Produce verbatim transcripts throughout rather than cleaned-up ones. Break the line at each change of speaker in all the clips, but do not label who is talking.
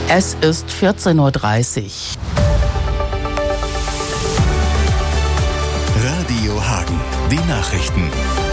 Es ist vierzehn Uhr dreißig.
Radio Hagen, die Nachrichten.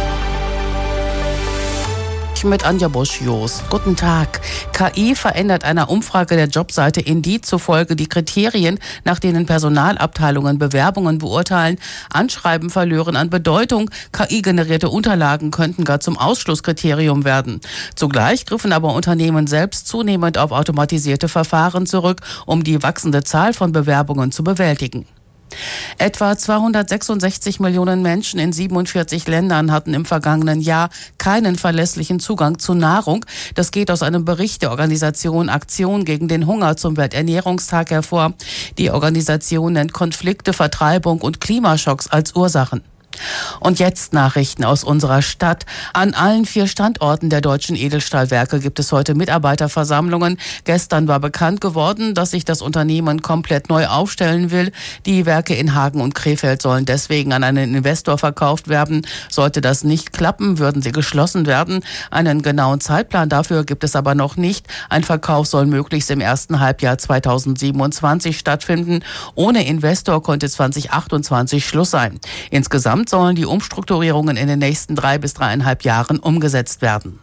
Mit Anja Bosch-Jost. Guten Tag. K I verändert einer Umfrage der Jobseite Indeed zufolge die Kriterien, nach denen Personalabteilungen Bewerbungen beurteilen. Anschreiben verlören an Bedeutung. K I-generierte Unterlagen könnten gar zum Ausschlusskriterium werden. Zugleich griffen aber Unternehmen selbst zunehmend auf automatisierte Verfahren zurück, um die wachsende Zahl von Bewerbungen zu bewältigen. Etwa zweihundertsechsundsechzig Millionen Menschen in siebenundvierzig Ländern hatten im vergangenen Jahr keinen verlässlichen Zugang zu Nahrung. Das geht aus einem Bericht der Organisation Aktion gegen den Hunger zum Welternährungstag hervor. Die Organisation nennt Konflikte, Vertreibung und Klimaschocks als Ursachen. Und jetzt Nachrichten aus unserer Stadt. An allen vier Standorten der Deutschen Edelstahlwerke gibt es heute Mitarbeiterversammlungen. Gestern war bekannt geworden, dass sich das Unternehmen komplett neu aufstellen will. Die Werke in Hagen und Krefeld sollen deswegen an einen Investor verkauft werden. Sollte das nicht klappen, würden sie geschlossen werden. Einen genauen Zeitplan dafür gibt es aber noch nicht. Ein Verkauf soll möglichst im ersten Halbjahr zweitausendsiebenundzwanzig stattfinden. Ohne Investor konnte zwanzig achtundzwanzig Schluss sein. Insgesamt sollen die Umstrukturierungen in den nächsten drei bis dreieinhalb Jahren umgesetzt werden.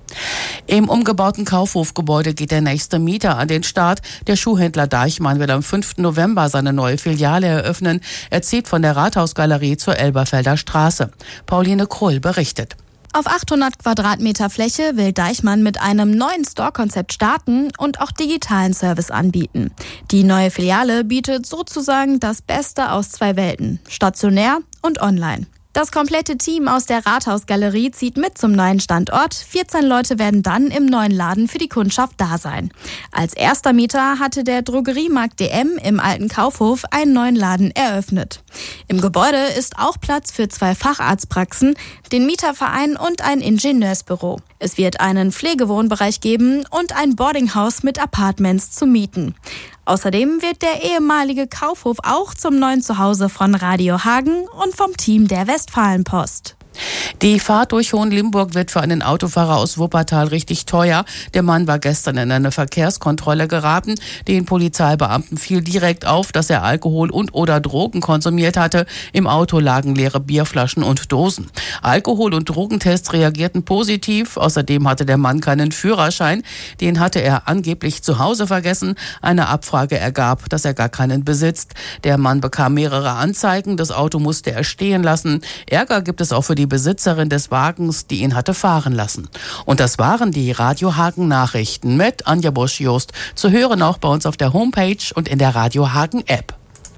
Im umgebauten Kaufhofgebäude geht der nächste Mieter an den Start. Der Schuhhändler Deichmann will am fünften November seine neue Filiale eröffnen. Er zieht von der Rathausgalerie zur Elberfelder Straße. Pauline Krull berichtet.
Auf achthundert Quadratmeter Fläche will Deichmann mit einem neuen Store-Konzept starten und auch digitalen Service anbieten. Die neue Filiale bietet sozusagen das Beste aus zwei Welten, stationär und online. Das komplette Team aus der Rathausgalerie zieht mit zum neuen Standort. vierzehn Leute werden dann im neuen Laden für die Kundschaft da sein. Als erster Mieter hatte der Drogeriemarkt D M im alten Kaufhof einen neuen Laden eröffnet. Im Gebäude ist auch Platz für zwei Facharztpraxen, den Mieterverein und ein Ingenieursbüro. Es wird einen Pflegewohnbereich geben und ein Boardinghaus mit Apartments zu mieten. Außerdem wird der ehemalige Kaufhof auch zum neuen Zuhause von Radio Hagen und vom Team der Westfalenpost.
Die Fahrt durch Hohenlimburg wird für einen Autofahrer aus Wuppertal richtig teuer. Der Mann war gestern in eine Verkehrskontrolle geraten. Den Polizeibeamten fiel direkt auf, dass er Alkohol und oder Drogen konsumiert hatte. Im Auto lagen leere Bierflaschen und Dosen. Alkohol- und Drogentests reagierten positiv. Außerdem hatte der Mann keinen Führerschein. Den hatte er angeblich zu Hause vergessen. Eine Abfrage ergab, dass er gar keinen besitzt. Der Mann bekam mehrere Anzeigen. Das Auto musste er stehen lassen. Ärger gibt es auch für die Besitzerin des Wagens, die ihn hatte fahren lassen. Und das waren die Radio Hagen Nachrichten mit Anja Bosch-Jost. Zu hören auch bei uns auf der Homepage und in der Radio Hagen App.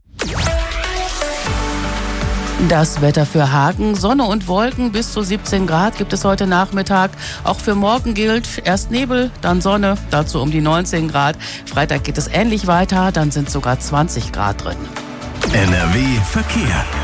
Das Wetter für Hagen, Sonne und Wolken, bis zu siebzehn Grad gibt es heute Nachmittag. Auch für morgen gilt erst Nebel, dann Sonne, dazu um die neunzehn Grad. Freitag geht es ähnlich weiter, dann sind sogar zwanzig Grad drin.
N R W Verkehr.